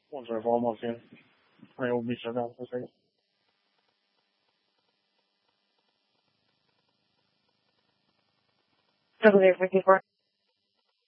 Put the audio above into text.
One sorry, I'm almost in. I will be shut down for a second. Double 54.